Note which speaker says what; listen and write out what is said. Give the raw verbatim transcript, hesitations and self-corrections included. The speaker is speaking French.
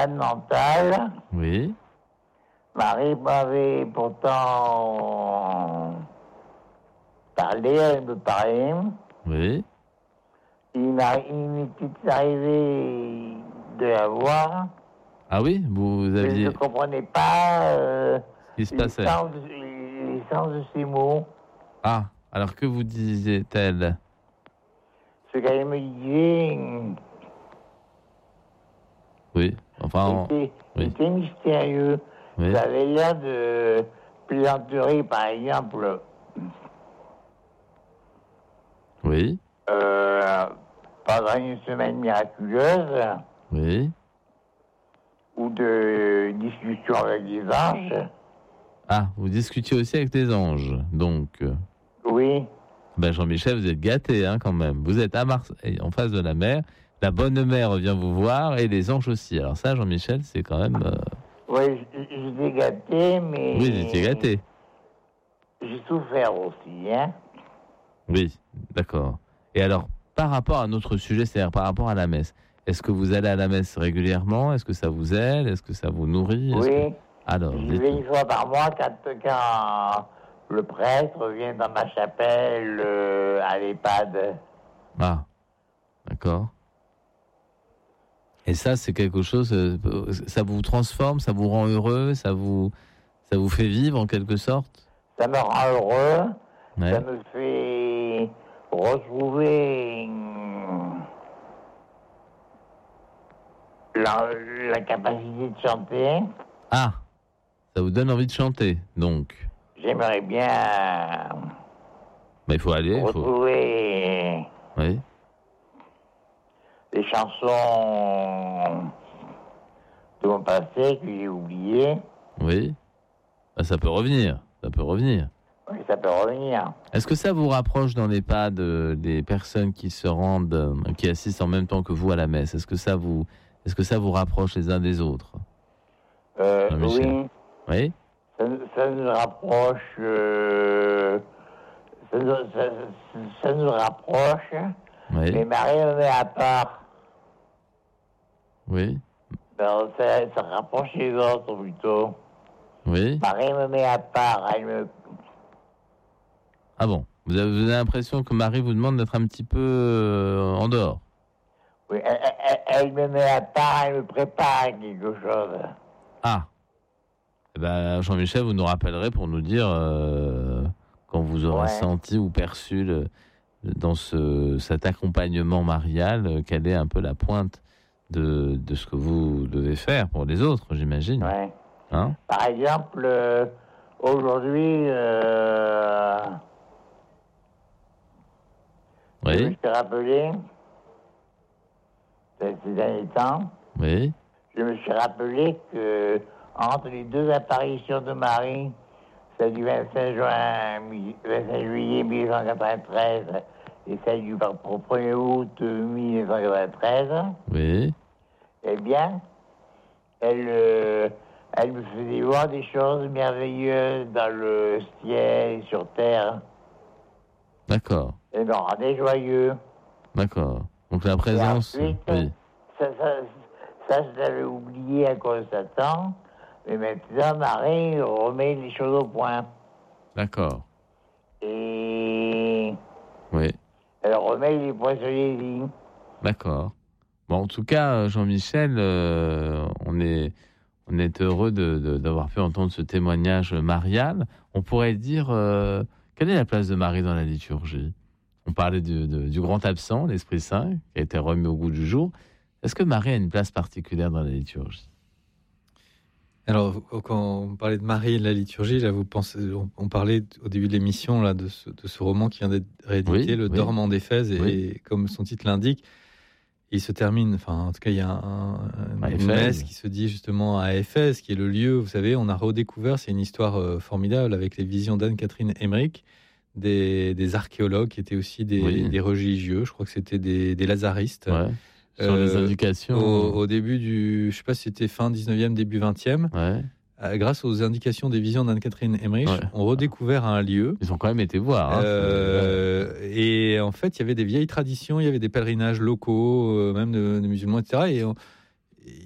Speaker 1: malade mentale.
Speaker 2: Oui.
Speaker 1: Marie m'avait pourtant parlé, elle me parlait.
Speaker 2: Oui.
Speaker 1: Il m'était arrivé de la voir.
Speaker 2: Ah oui, vous aviez...
Speaker 1: Je ne comprenais pas euh,
Speaker 2: ce qui se
Speaker 1: les,
Speaker 2: passait.
Speaker 1: sens, les sens de ces mots.
Speaker 2: Ah, alors que vous disait-elle?
Speaker 1: Ce qu'elle me disait...
Speaker 2: Oui, enfin... On...
Speaker 1: était,
Speaker 2: oui.
Speaker 1: était mystérieux.
Speaker 2: Oui.
Speaker 1: Ça avait l'air de plaisanterie, par exemple.
Speaker 2: Oui.
Speaker 1: Euh, pendant une semaine miraculeuse.
Speaker 2: Oui.
Speaker 1: Ou de discussion avec les anges.
Speaker 2: Ah, vous discutiez aussi avec les anges, donc.
Speaker 1: Oui.
Speaker 2: Ben Jean-Michel, vous êtes gâté, hein, quand même. Vous êtes à Marseille, en face de la mer. La bonne mère vient vous voir et les anges aussi. Alors ça, Jean-Michel, c'est quand même... Euh...
Speaker 1: Oui, j'étais gâté, mais...
Speaker 2: Oui, j'étais gâté.
Speaker 1: J'ai souffert aussi, hein.
Speaker 2: Oui, d'accord. Et alors, par rapport à notre sujet, c'est-à-dire par rapport à la messe, est-ce que vous allez à la messe régulièrement? Est-ce que ça vous aide? Est-ce que ça vous nourrit?
Speaker 1: Oui.
Speaker 2: Que... Alors,
Speaker 1: j'y vais une fois par mois quand, quand le prêtre vient dans ma chapelle euh, à l'EHPAD.
Speaker 2: Ah, d'accord. Et ça, c'est quelque chose, ça vous transforme, ça vous rend heureux, ça vous, ça vous fait vivre en quelque sorte?
Speaker 1: Ça me rend heureux,
Speaker 2: ouais.
Speaker 1: Ça me fait retrouver la, la capacité de chanter.
Speaker 2: Ah, ça vous donne envie de chanter, donc?
Speaker 1: J'aimerais bien...
Speaker 2: Mais il faut aller,
Speaker 1: retrouver...
Speaker 2: faut... Oui.
Speaker 1: Les chansons de mon passé que j'ai oubliées.
Speaker 2: Oui. Ben, ça peut revenir. Ça peut revenir.
Speaker 1: Oui, ça peut revenir.
Speaker 2: Est-ce que ça vous rapproche dans l'EHPAD euh, des personnes qui se rendent, euh, qui assistent en même temps que vous à la messe? Est-ce que ça vous, est-ce que ça vous rapproche les uns des autres?
Speaker 1: euh, Oui.
Speaker 2: Oui.
Speaker 1: Ça, ça nous rapproche. Euh, ça, nous, ça, ça nous rapproche. Oui. Mais Marie me met à part.
Speaker 2: Oui.
Speaker 1: Alors, ça, ça rapproche les autres plutôt.
Speaker 2: Oui.
Speaker 1: Marie me met à part. Elle me...
Speaker 2: Ah bon. Vous avez, vous avez l'impression que Marie vous demande d'être un petit peu euh, en dehors?
Speaker 1: Oui, elle, elle, elle me met à part, elle me prépare quelque chose.
Speaker 2: Ah. Eh ben, Jean-Michel, vous nous rappellerez pour nous dire euh, quand vous aurez ouais. senti ou perçu le, dans ce, cet accompagnement marial, euh, quelle est un peu la pointe de, de ce que vous devez faire pour les autres, j'imagine.
Speaker 1: Ouais.
Speaker 2: Hein?
Speaker 1: Par exemple, euh, aujourd'hui, euh,
Speaker 2: oui.
Speaker 1: je me suis rappelé, ces derniers temps,
Speaker 2: oui.
Speaker 1: je me suis rappelé que entre les deux apparitions de Marie, celle du vingt-cinq juillet mille neuf cent quatre-vingt-treize et celle du premier août mille neuf cent quatre-vingt-treize,
Speaker 2: oui.
Speaker 1: eh bien, elle, euh, elle me faisait voir des choses merveilleuses dans le ciel et sur terre.
Speaker 2: D'accord.
Speaker 1: Elle me rendait joyeux.
Speaker 2: D'accord. Donc la présence...
Speaker 1: Et ensuite,
Speaker 2: oui.
Speaker 1: ça, ça, ça, je l'avais oublié à cause de Satan. Mais maintenant, Marie remet les choses au point.
Speaker 2: D'accord.
Speaker 1: Et...
Speaker 2: Oui.
Speaker 1: Elle remet les points sur les lignes.
Speaker 2: D'accord. Bon, en tout cas, Jean-Michel, euh, on est... On est heureux de, de, d'avoir pu entendre ce témoignage marial. On pourrait dire, euh, quelle est la place de Marie dans la liturgie? On parlait du, de, du grand absent, l'Esprit Saint, qui a été remis au goût du jour. Est-ce que Marie a une place particulière dans la liturgie?
Speaker 3: Alors, quand on parlait de Marie et de la liturgie, là, vous pensez, on, on parlait au début de l'émission là, de, ce, de ce roman qui vient d'être réédité,
Speaker 2: oui,
Speaker 3: Le
Speaker 2: oui.
Speaker 3: Dormant d'Éphèse, et,
Speaker 2: oui.
Speaker 3: et comme son titre l'indique, il se termine, enfin, en tout cas, il y a un, un, une messe qui se dit justement à Éphèse, qui est le lieu, vous savez, on a redécouvert, c'est une histoire euh, formidable avec les visions d'Anne-Catherine Emmerich, des, des archéologues qui étaient aussi des, oui. des religieux, je crois que c'était des, des lazaristes.
Speaker 2: Ouais. Sur euh, les indications.
Speaker 3: Au, au début du, je ne sais pas si c'était fin dix-neuvième, début vingtième.
Speaker 2: Ouais.
Speaker 3: Euh, grâce aux indications des visions d'Anne-Catherine Emmerich,
Speaker 2: ouais.
Speaker 3: on redécouvert un lieu.
Speaker 2: Ils ont quand même été voir. Hein,
Speaker 3: euh, et en fait, il y avait des vieilles traditions, il y avait des pèlerinages locaux, euh, même de, de musulmans, et cetera. Et on,